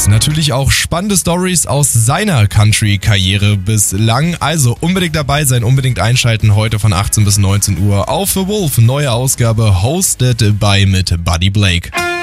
und natürlich auch spannende Stories aus seiner Country-Karriere bislang. Also unbedingt dabei sein, unbedingt einschalten heute von 18 bis 19 Uhr auf The Wolf. Neue Ausgabe hosted by mit Buddy Blake.